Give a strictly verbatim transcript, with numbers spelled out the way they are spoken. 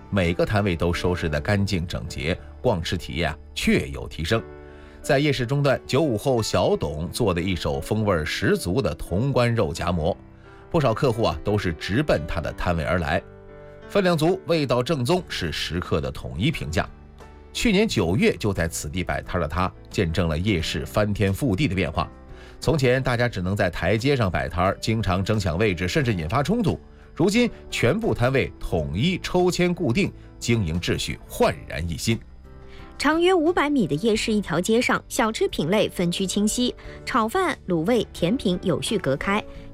每个摊位都收拾得干净整洁，逛吃体验啊确有提升。在夜市中段，九五后小董做的一手风味十足的潼关肉夹馍，不少客户啊都是直奔他的摊位而来。分量足，味道正宗，是食客的统一评价。去年九月就在此地摆摊的他，见证了夜市翻天覆地的变化。从前大家只能在台阶上摆摊，经常争抢位置，甚至引发冲突。如今全部摊位统一抽签固定，经营秩序焕然一新。 长约五百米的夜市一条街上，小吃品类分区清晰，炒饭、卤味、甜品有序隔开。